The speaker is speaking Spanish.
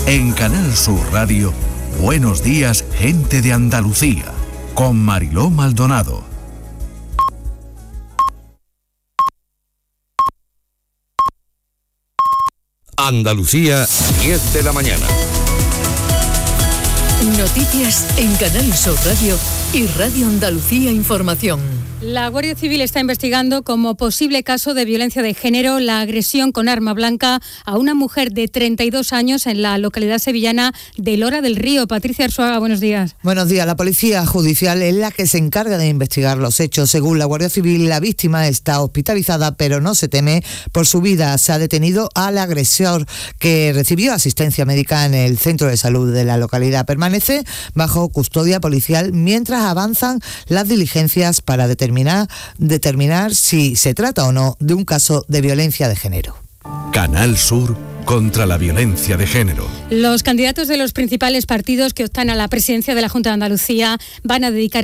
En Canal Sur Radio, Buenos Días, Gente de Andalucía, con Mariló Maldonado. Andalucía, 10 de la mañana. Noticias en Canal Sur Radio y Radio Andalucía Información. La Guardia Civil está investigando como posible caso de violencia de género la agresión con arma blanca a una mujer de 32 años en la localidad sevillana de Lora del Río. Patricia Arzuaga, buenos días. Buenos días. La Policía Judicial es la que se encarga de investigar los hechos. Según la Guardia Civil, la víctima está hospitalizada, pero no se teme por su vida. Se ha detenido al agresor, que recibió asistencia médica en el centro de salud de la localidad. Permanece bajo custodia policial mientras avanzan las diligencias para determinar si se trata o no de un caso de violencia de género. Canal Sur contra la violencia de género. Los candidatos de los principales partidos que optan a la presidencia de la Junta de Andalucía van a dedicar